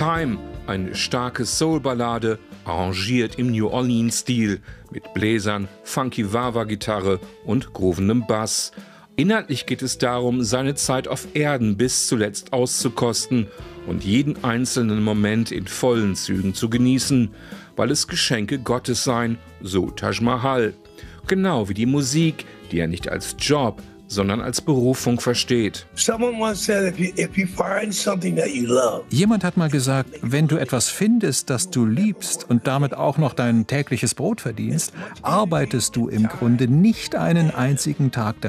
Time, eine starke Soul-Ballade, arrangiert im New Orleans-Stil, mit Bläsern, funky Wah-Wah-Gitarre und groovendem Bass. Inhaltlich geht es darum, seine Zeit auf Erden bis zuletzt auszukosten und jeden einzelnen Moment in vollen Zügen zu genießen, weil es Geschenke Gottes seien, so Taj Mahal. Genau wie die Musik, die er nicht als Job, sondern als Berufung versteht. Jemand hat mal gesagt, wenn du etwas findest, das du liebst und damit auch noch dein tägliches Brot verdienst, arbeitest du im Grunde nicht einen einzigen Tag dafür.